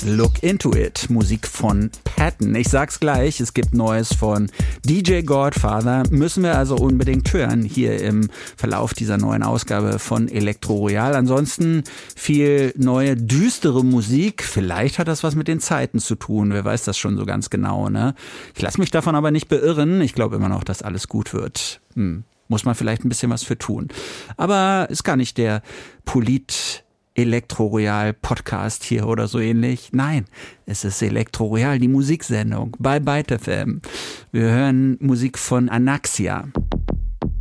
Look Into It, Musik von Patton. Ich sag's gleich, es gibt Neues von DJ Godfather. Müssen wir also unbedingt hören hier im Verlauf dieser neuen Ausgabe von Elektro Royal. Ansonsten viel neue, düstere Musik. Vielleicht hat das was mit den Zeiten zu tun. Wer weiß das schon so ganz genau, ne? Ich lasse mich davon aber nicht beirren. Ich glaube immer noch, dass alles gut wird. Muss man vielleicht ein bisschen was für tun. Aber ist gar nicht der Elektro Royal Podcast hier oder so ähnlich. Nein, es ist Elektro Royal, die Musiksendung bei Byte FM. Wir hören Musik von Anaxia.